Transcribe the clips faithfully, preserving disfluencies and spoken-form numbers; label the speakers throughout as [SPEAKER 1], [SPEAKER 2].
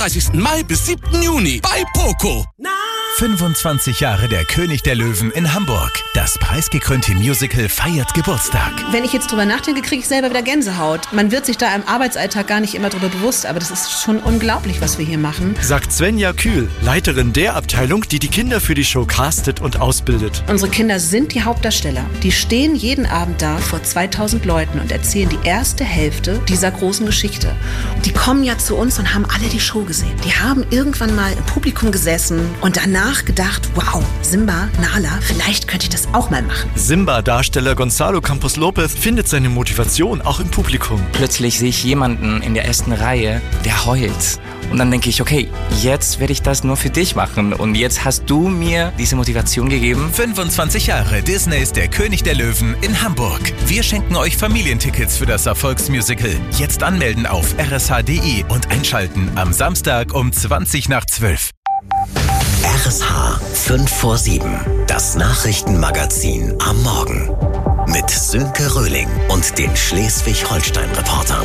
[SPEAKER 1] einunddreißigsten Mai bis siebten Juni bei Poco.
[SPEAKER 2] fünfundzwanzig Jahre der König der Löwen in Hamburg. Das preisgekrönte Musical feiert Geburtstag.
[SPEAKER 3] Wenn ich jetzt drüber nachdenke, kriege ich selber wieder Gänsehaut. Man wird sich da im Arbeitsalltag gar nicht immer drüber bewusst, aber das ist schon unglaublich, was wir hier machen.
[SPEAKER 4] Sagt Svenja Kühl, Leiterin der Abteilung, die die Kinder für die Show castet und ausbildet.
[SPEAKER 3] Unsere Kinder sind die Hauptdarsteller. Die stehen jeden Abend da vor zweitausend Leuten und erzählen die erste Hälfte dieser großen Geschichte. Die kommen ja zu uns und haben alle die Show gesehen. Die haben irgendwann mal im Publikum gesessen und danach gedacht, wow, Simba, Nala, vielleicht könnte ich das auch mal machen.
[SPEAKER 4] Simba-Darsteller Gonzalo Campos Lopez findet seine Motivation auch im Publikum.
[SPEAKER 5] Plötzlich sehe ich jemanden in der ersten Reihe, der heult. Und dann denke ich, okay, jetzt werde ich das nur für dich machen. Und jetzt hast du mir diese Motivation gegeben.
[SPEAKER 2] fünfundzwanzig Jahre Disney ist der König der Löwen in Hamburg. Wir schenken euch Familientickets für das Erfolgsmusical. Jetzt anmelden auf r s h punkt d i und einschalten am Samstag um zwanzig nach zwölf.
[SPEAKER 6] R S H fünf vor sieben, das Nachrichtenmagazin am Morgen. Mit Sönke Röhling und den Schleswig-Holstein-Reportern.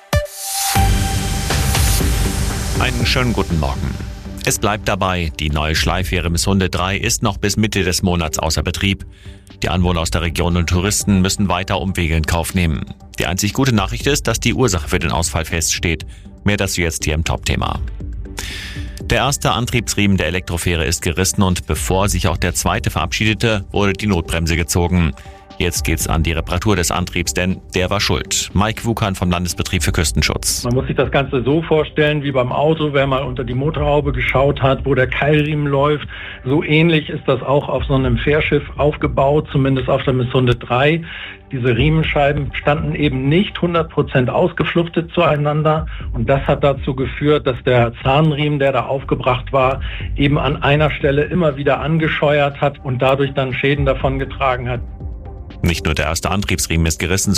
[SPEAKER 7] Einen schönen guten Morgen. Es bleibt dabei, die neue Schleifähre Misssunde drei ist noch bis Mitte des Monats außer Betrieb. Die Anwohner aus der Region und Touristen müssen weiter Umwege in Kauf nehmen. Die einzig gute Nachricht ist, dass die Ursache für den Ausfall feststeht. Mehr dazu jetzt hier im Top-Thema. Der erste Antriebsriemen der Elektrofähre ist gerissen und bevor sich auch der zweite verabschiedete, wurde die Notbremse gezogen. Jetzt geht's an die Reparatur des Antriebs, denn der war schuld. Mike Wukan vom Landesbetrieb für Küstenschutz.
[SPEAKER 8] Man muss sich das Ganze so vorstellen wie beim Auto, wer mal unter die Motorhaube geschaut hat, wo der Keilriemen läuft. So ähnlich ist das auch auf so einem Fährschiff aufgebaut, zumindest auf der Misssunde drei. Diese Riemenscheiben standen eben nicht hundert Prozent ausgefluchtet zueinander und das hat dazu geführt, dass der Zahnriemen, der da aufgebracht war, eben an einer Stelle immer wieder angescheuert hat und dadurch dann Schäden davon getragen hat.
[SPEAKER 7] Nicht nur der erste Antriebsriemen ist gerissen,